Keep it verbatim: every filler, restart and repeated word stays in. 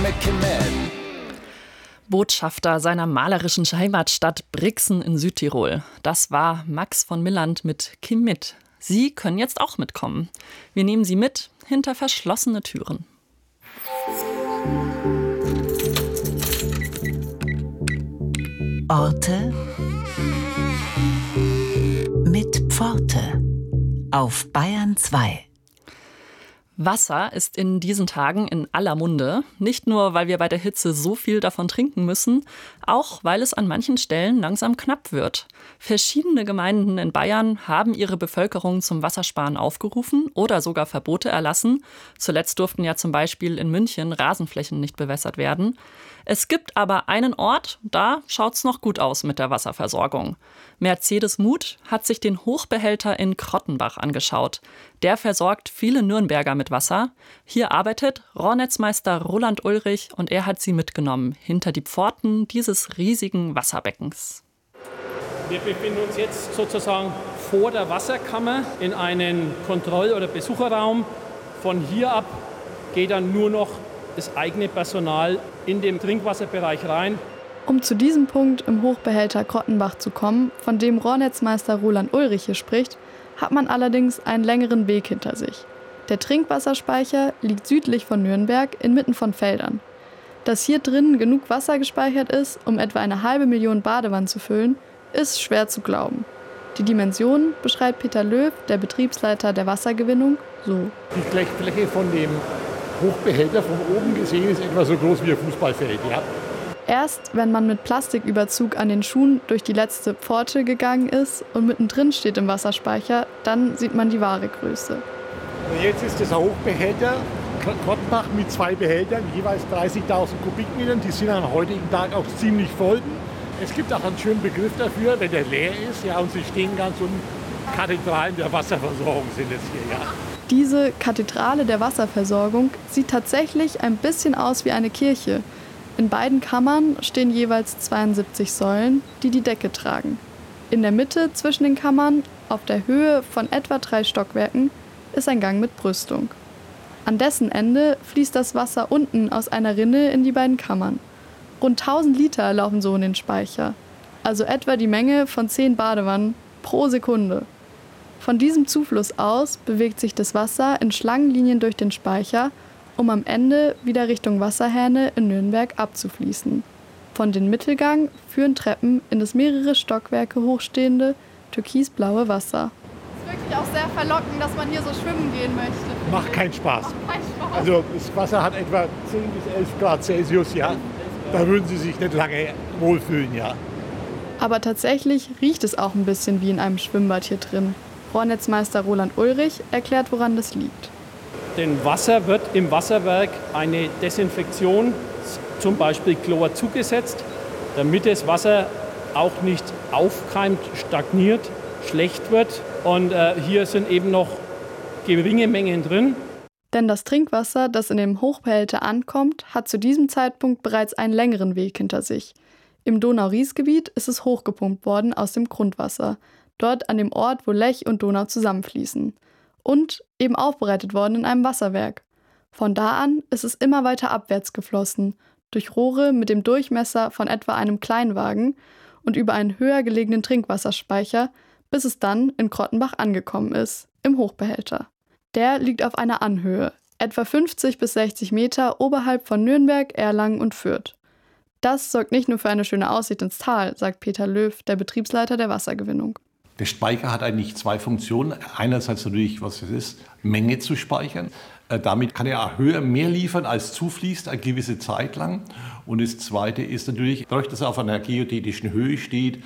mit Kim mit. Botschafter seiner malerischen Heimatstadt Brixen in Südtirol. Das war Max von Milland mit Kim mit. Sie können jetzt auch mitkommen. Wir nehmen Sie mit hinter verschlossene Türen. Orte mit Pforte auf Bayern zwei. Wasser ist in diesen Tagen in aller Munde. Nicht nur, weil wir bei der Hitze so viel davon trinken müssen, auch weil es an manchen Stellen langsam knapp wird. Verschiedene Gemeinden in Bayern haben ihre Bevölkerung zum Wassersparen aufgerufen oder sogar Verbote erlassen. Zuletzt durften ja zum Beispiel in München Rasenflächen nicht bewässert werden. Es gibt aber einen Ort, da schaut's noch gut aus mit der Wasserversorgung. Mercedes Muth hat sich den Hochbehälter in Krottenbach angeschaut. Der versorgt viele Nürnberger mit Wasser. Hier arbeitet Rohrnetzmeister Roland Ulrich und er hat sie mitgenommen hinter die Pforten dieses riesigen Wasserbeckens. Wir befinden uns jetzt sozusagen vor der Wasserkammer in einen Kontroll- oder Besucherraum. Von hier ab geht dann nur noch das eigene Personal in den Trinkwasserbereich rein. Um zu diesem Punkt im Hochbehälter Krottenbach zu kommen, von dem Rohrnetzmeister Roland Ulrich hier spricht, hat man allerdings einen längeren Weg hinter sich. Der Trinkwasserspeicher liegt südlich von Nürnberg inmitten von Feldern. Dass hier drinnen genug Wasser gespeichert ist, um etwa eine halbe Million Badewannen zu füllen, ist schwer zu glauben. Die Dimensionen beschreibt Peter Löw, der Betriebsleiter der Wassergewinnung, so. Die Fläche von dem Hochbehälter von oben gesehen ist etwa so groß wie ein Fußballfeld. Ja. Erst wenn man mit Plastiküberzug an den Schuhen durch die letzte Pforte gegangen ist und mittendrin steht im Wasserspeicher, dann sieht man die wahre Größe. Jetzt ist das ein Hochbehälter, Krottenbach mit zwei Behältern, jeweils dreißigtausend Kubikmetern. Die sind am heutigen Tag auch ziemlich voll. Es gibt auch einen schönen Begriff dafür, wenn der leer ist. Ja, und sie stehen ganz unten. Kathedralen der Wasserversorgung sind es hier, ja. Diese Kathedrale der Wasserversorgung sieht tatsächlich ein bisschen aus wie eine Kirche. In beiden Kammern stehen jeweils zweiundsiebzig Säulen, die die Decke tragen. In der Mitte zwischen den Kammern, auf der Höhe von etwa drei Stockwerken, ist ein Gang mit Brüstung. An dessen Ende fließt das Wasser unten aus einer Rinne in die beiden Kammern. Rund tausend Liter laufen so in den Speicher, also etwa die Menge von zehn Badewannen pro Sekunde. Von diesem Zufluss aus bewegt sich das Wasser in Schlangenlinien durch den Speicher, um am Ende wieder Richtung Wasserhähne in Nürnberg abzufließen. Von den Mittelgang führen Treppen in das mehrere Stockwerke hochstehende, türkisblaue Wasser. Es ist wirklich auch sehr verlockend, dass man hier so schwimmen gehen möchte. Macht keinen Spaß. Macht keinen Spaß. Also das Wasser hat etwa zehn bis elf Grad Celsius, ja. Da würden Sie sich nicht lange wohlfühlen, ja. Aber tatsächlich riecht es auch ein bisschen wie in einem Schwimmbad hier drin. Rohrnetzmeister Roland Ulrich erklärt, woran das liegt. Dem Wasser wird im Wasserwerk eine Desinfektion, zum Beispiel Chlor, zugesetzt, damit das Wasser auch nicht aufkeimt, stagniert, schlecht wird. Und äh, hier sind eben noch geringe Mengen drin. Denn das Trinkwasser, das in dem Hochbehälter ankommt, hat zu diesem Zeitpunkt bereits einen längeren Weg hinter sich. Im Donau-Ries-Gebiet ist es hochgepumpt worden aus dem Grundwasser, dort an dem Ort, wo Lech und Donau zusammenfließen. Und eben aufbereitet worden in einem Wasserwerk. Von da an ist es immer weiter abwärts geflossen, durch Rohre mit dem Durchmesser von etwa einem Kleinwagen und über einen höher gelegenen Trinkwasserspeicher, bis es dann in Krottenbach angekommen ist, im Hochbehälter. Der liegt auf einer Anhöhe, etwa fünfzig bis sechzig Meter oberhalb von Nürnberg, Erlangen und Fürth. Das sorgt nicht nur für eine schöne Aussicht ins Tal, sagt Peter Löw, der Betriebsleiter der Wassergewinnung. Der Speicher hat eigentlich zwei Funktionen. Einerseits natürlich, was es ist, Menge zu speichern. Äh, damit kann er auch höher mehr liefern, als zufließt, eine gewisse Zeit lang. Und das Zweite ist natürlich, dadurch, dass er auf einer geodätischen Höhe steht,